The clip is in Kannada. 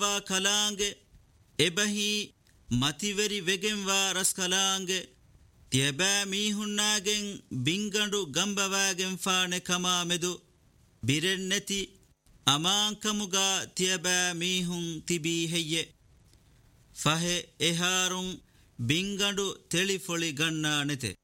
ಕಲಾಂಗೆ ಎಬಹಿ ಮತಿವೆರಿ ವೆಗೆಂವಾ ರಸ್ ಕಲಾಂಗೆ ತಿಯಬಾ ಮೀಹುಣ್ಣಾಗೆಂ ಬಿಂಗಂಡು ಗಂಬವಾಗೆಂ ಫಾಣೆ ಕಮಾಮೆದು ಬಿರೆನ್ನತಿ ಅಮಾಂಕಮುಗಾ ತಿಯಬಾ ಮೀಹುಂ ತಿಬೀ ಹೆಯ್ಯೆ ಫಹೆ ಎಹಾರುಂ ಬಿಂಗಂಡು ತಿಳಿಫೊಳಿ ಗಣ್ಣಾಣೆತೆ